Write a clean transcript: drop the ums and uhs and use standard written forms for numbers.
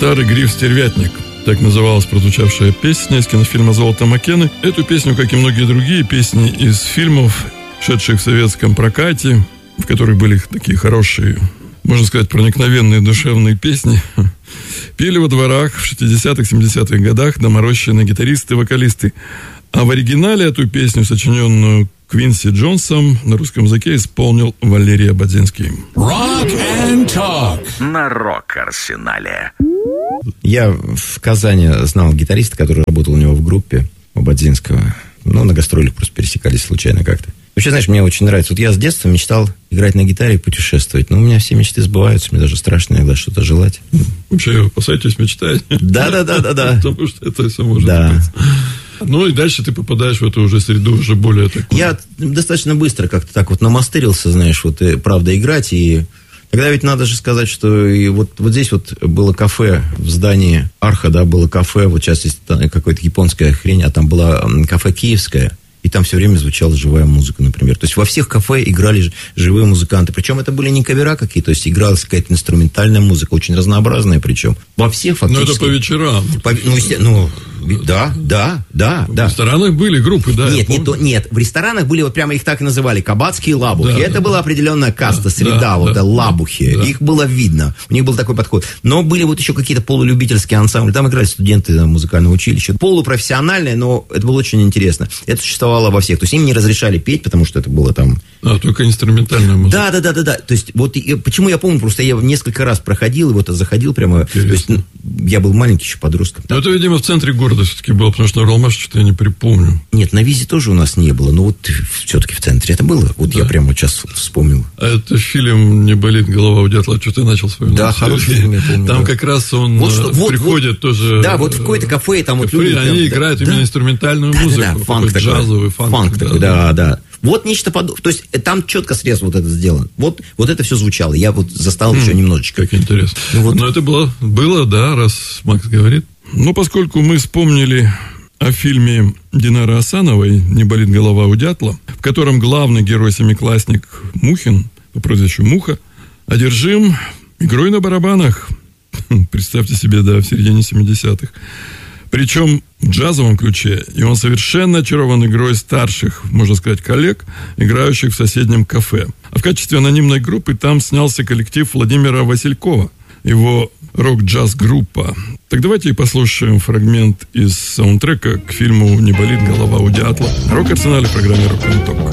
«Старый гриф стервятник». Так называлась прозвучавшая песня из кинофильма «Золото Маккены». Эту песню, как и многие другие песни из фильмов, шедших в советском прокате, в которых были такие хорошие, можно сказать, проникновенные душевные песни, пели во дворах в 60-х, 70-х годах доморощенные гитаристы и вокалисты. А в оригинале эту песню, сочиненную Квинси Джонсом, на русском языке исполнил Валерий Ободзинский. Rock and Talk на Рок-Арсенале. Я в Казани знал гитариста, который работал у него в группе Ободзинского. На гастролях просто пересекались случайно как-то. Вообще, знаешь, мне очень нравится. Вот я с детства мечтал играть на гитаре и путешествовать. Но у меня все мечты сбываются. Мне даже страшно иногда что-то желать. Вообще, опасайтесь мечтать. Да. Потому что это все может быть. И дальше ты попадаешь в эту уже среду, уже более такую. Я достаточно быстро как-то так вот намастырился, знаешь, правда, играть. И тогда ведь надо же сказать, что и вот здесь вот было кафе в здании Арха, да, было кафе, вот сейчас есть какая-то японская хрень, а там было кафе киевское. И там все время звучала живая музыка, например. То есть во всех кафе играли живые музыканты. Причем это были не кавера какие-то, то есть игралась какая-то инструментальная музыка, очень разнообразная причем. Во всех фактически. Это по вечерам. Да. В ресторанах были группы, да? Нет, в ресторанах были, вот прямо их так и называли, кабацкие лабухи. Это была определенная каста, среда, лабухи. Их было видно. У них был такой подход. Но были вот еще какие-то полулюбительские ансамбли. Там играли студенты музыкального училища. Полупрофессиональные, но это было очень интересно. Это существовало во всех. То есть им не разрешали петь, потому что это было там... только инструментальная музыка. Да. То есть вот почему я помню, просто я несколько раз проходил, и вот заходил прямо... То есть, я был маленький еще подростком. Это, видимо, в центре города все-таки было, потому что на Уралмаше что-то я не припомню. Нет, на Визе тоже у нас не было, но вот все-таки в центре это было. Вот я прямо сейчас вспомнил. А это фильм «Не болит голова у дятла», что ты начал вспоминать? Да, хороший фильм, я помню. Там как раз он приходит тоже... Да, вот в какое-то кафе, и там вот люди... Они играют именно инструментальную музыку. Да, фанк такой. Джазовый фанк такой, да. Вот нечто подобное. То есть там четко срез вот это сделан. Вот это все звучало. Я вот застал еще немножечко. Как интересно. Но это было, да, раз Макс говорит. Поскольку мы вспомнили о фильме Динары Асановой «Не болит голова у дятла», в котором главный герой-семиклассник Мухин, по прозвищу Муха, одержим игрой на барабанах. Представьте себе, в середине 70-х. Причем в джазовом ключе. И он совершенно очарован игрой старших, можно сказать, коллег, играющих в соседнем кафе. А в качестве анонимной группы там снялся коллектив Владимира Василькова, его рок-джаз-группа. Так давайте и послушаем фрагмент из саундтрека к фильму «Не болит голова у дятла». Рок-арсенал в программе «Рок-н-Ток».